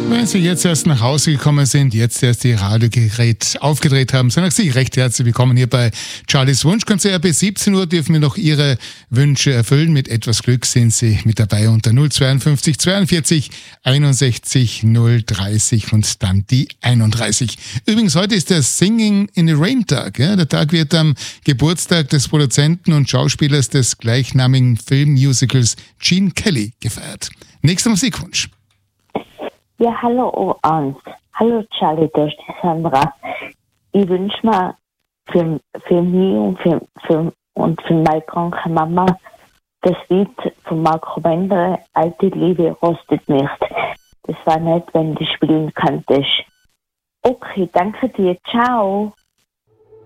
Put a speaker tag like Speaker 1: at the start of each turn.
Speaker 1: Wenn Sie jetzt erst nach Hause gekommen sind, jetzt erst Ihr Radiogerät aufgedreht haben, sagen Sie recht herzlich willkommen hier bei Charlies Wunschkonzert. Bis 17 Uhr dürfen wir noch Ihre Wünsche erfüllen. Mit etwas Glück sind Sie mit dabei unter 052 42 61 030 und dann die 31. Übrigens, heute ist der Singing in the Rain Tag. Ja? Der Tag wird am Geburtstag des Produzenten und Schauspielers des gleichnamigen Filmmusicals Gene Kelly gefeiert. Nächster Musikwunsch.
Speaker 2: Ja, hallo Ernst. Hallo Charlie, das ist die Sandra. Ich wünsche mir für mich und für meine kranke Mama das Lied von Marco Bender, Alte Liebe rostet nicht. Das war nett, wenn du spielen könntest. Okay, danke dir. Ciao.